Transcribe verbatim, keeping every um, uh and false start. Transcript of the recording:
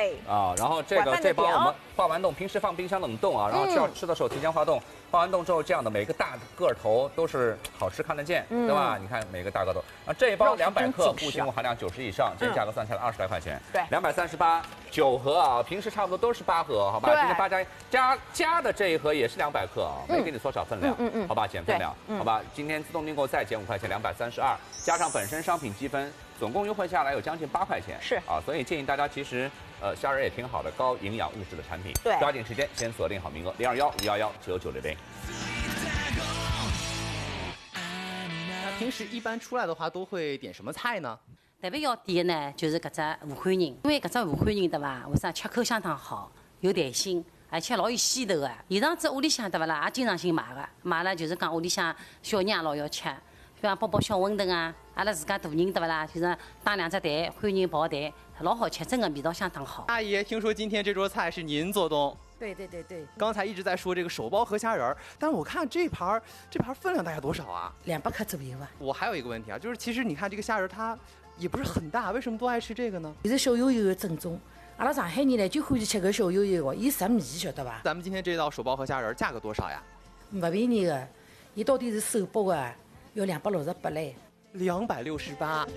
对啊，然后这个这包我们化完冻，平时放冰箱冷冻啊，然后吃要吃的时候提前化冻，化完冻之后这样的每个大个头都是好吃看得见，对吧？你看每个大个头，啊这一包两百克，不精物含量九十以上，今天价格算下来二十来块钱， 对， 两百三十八。九盒啊，平时差不多都是八盒，好吧？今天八加加加的这一盒也是两百克啊，没给你缩小分量，嗯嗯，好吧，减分量，好吧？今天自动订购再减五块钱，两百三十二，加上本身商品积分，总共优惠下来有将近八块钱， 是啊，所以建议大家其实呃虾仁也挺好的，高营养物质的产品， 对， 抓紧时间先锁定好名额，零二幺五幺幺九九六零。 那平时一般出来的话都会点什么菜呢？ 特别要点的呢，就是搿只武汉人，因为搿只武汉人对伐？为啥吃口相当好，有弹性，而且老有鲜头的。现场子屋里向对伐啦，也经常性买的，买了就是讲屋里向小人也老要吃，比方煲煲小馄饨啊，阿拉自家大人对伐啦，就是打两只蛋，欢迎爆蛋，老好吃，真的味道相当好。 阿姨，听说今天这桌菜是您做东？ 对对对对， 刚才一直在说这个手包和虾仁儿，但是我看这盘这盘分量大概多少啊？ 两百克左右吧。 我还有一个问题啊，就是其实你看这个虾仁它也不是很大，为什么都爱吃这个呢？ 这是小油油的正宗，阿拉上海人呢就欢喜吃个小油油的，伊食米晓得吧？ 咱们今天这道手包和虾仁价格多少呀？ 不便宜的，伊到底是手包的，要两百六十八嘞。 两百六十八。